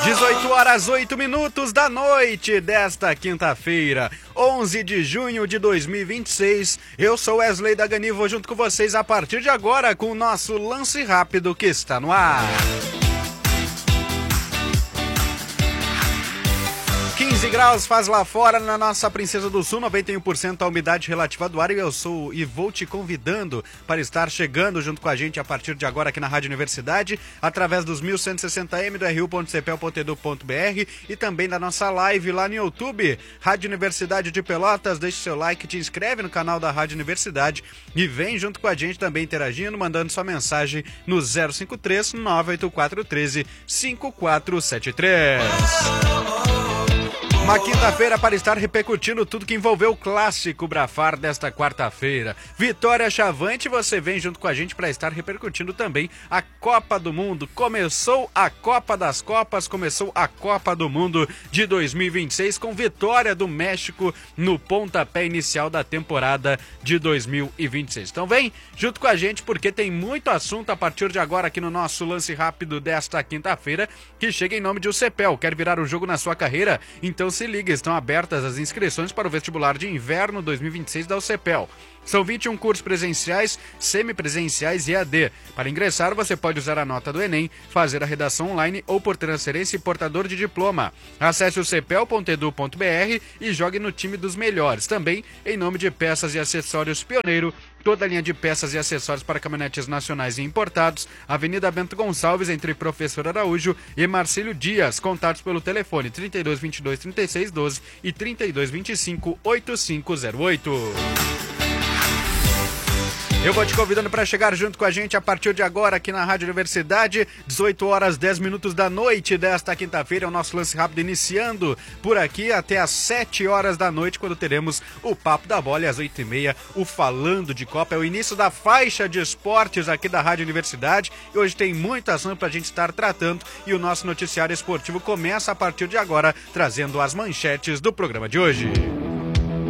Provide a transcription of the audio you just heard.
18 horas 8 minutos da noite desta quinta-feira, 11 de junho de 2026. Eu sou Wesley Dagani, vou junto com vocês a partir de agora com o nosso Lance Rápido que está no ar. 15 graus faz lá fora na nossa Princesa do Sul, 91% a umidade relativa do ar e vou te convidando para estar chegando junto com a gente a partir de agora aqui na Rádio Universidade, através dos 1160m do ru.cepel.edu.br e também da nossa live lá no YouTube, Rádio Universidade de Pelotas. Deixe seu like, te inscreve no canal da Rádio Universidade e vem junto com a gente também interagindo, mandando sua mensagem no 053 984 13 5473. Uma quinta-feira para estar repercutindo tudo que envolveu o clássico Brafar desta quarta-feira. Vitória Chavante, você vem junto com a gente para estar repercutindo também a Copa do Mundo. Começou a Copa das Copas, começou a Copa do Mundo de 2026 com vitória do México no pontapé inicial da temporada de 2026. Então vem junto com a gente porque tem muito assunto a partir de agora aqui no nosso Lance Rápido desta quinta-feira, que chega em nome de UCEPEL. Quer virar o jogo na sua carreira? Então se liga, estão abertas as inscrições para o vestibular de inverno 2026 da UCEPEL. São 21 cursos presenciais, semipresenciais e EAD. Para ingressar, você pode usar a nota do Enem, fazer a redação online ou por transferência e portador de diploma. Acesse o cepel.edu.br e jogue no time dos melhores. Também em nome de Peças e Acessórios Pioneiro, toda a linha de peças e acessórios para caminhonetes nacionais e importados, Avenida Bento Gonçalves, entre Professor Araújo e Marcílio Dias. Contatos pelo telefone 32 22 36 12 e 32 25 8508. Eu vou te convidando para chegar junto com a gente a partir de agora aqui na Rádio Universidade, 18 horas 10 minutos da noite desta quinta-feira, é o nosso Lance Rápido iniciando por aqui até às 7 horas da noite, quando teremos o Papo da Bola e às 8h30 o Falando de Copa. É o início da faixa de esportes aqui da Rádio Universidade e hoje tem muito assunto para a gente estar tratando e o nosso noticiário esportivo começa a partir de agora, trazendo as manchetes do programa de hoje.